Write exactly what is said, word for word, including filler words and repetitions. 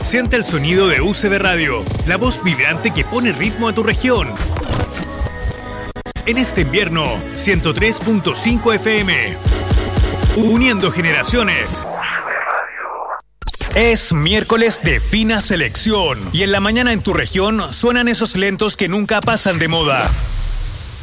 Siente el sonido de U C B Radio, la voz vibrante que pone ritmo a tu región. En este invierno, ciento tres punto cinco F M. Uniendo generaciones. Es miércoles de fina selección y en la mañana en tu región suenan esos lentos que nunca pasan de moda.